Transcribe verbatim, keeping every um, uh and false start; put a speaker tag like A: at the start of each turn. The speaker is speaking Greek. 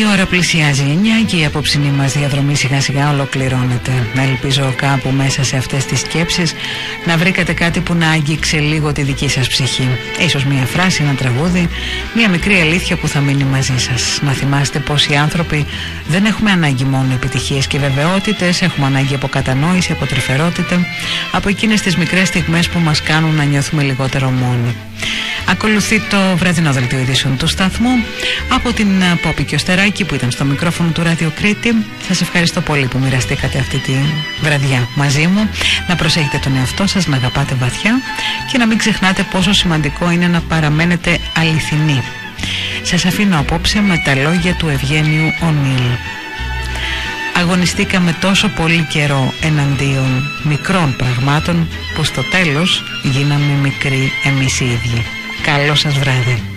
A: Η ώρα πλησιάζει εννιά και η απόψινή μας διαδρομή σιγά σιγά ολοκληρώνεται. Ελπίζω κάπου μέσα σε αυτές τις σκέψεις να βρήκατε κάτι που να άγγιξε λίγο τη δική σας ψυχή. Ίσως μια φράση, ένα τραγούδι, μια μικρή αλήθεια που θα μείνει μαζί σας. Να θυμάστε πως οι άνθρωποι δεν έχουμε ανάγκη μόνο επιτυχίες και βεβαιότητες, έχουμε ανάγκη από κατανόηση, από τρυφερότητα, από εκείνες τις μικρές στιγμές που μας κάνουν να νιώθουμε λιγότερο μόνοι. Ακολουθεί το βραδινό δελτίο ειδήσεων του σταθμού από την Πόπη Κιωστεράκη που ήταν στο μικρόφωνο του Ράδιο Κρήτη. Σας ευχαριστώ πολύ που μοιραστήκατε αυτή τη βραδιά μαζί μου. Να προσέχετε τον εαυτό σας, να αγαπάτε βαθιά και να μην ξεχνάτε πόσο σημαντικό είναι να παραμένετε αληθινοί. Σας αφήνω απόψε με τα λόγια του Ευγένιου Ονίλ. Αγωνιστήκαμε τόσο πολύ καιρό εναντίον μικρών πραγμάτων που στο τέλος γίναμε μικροί εμείς οι ίδιοι. Καλό σας βράδυ.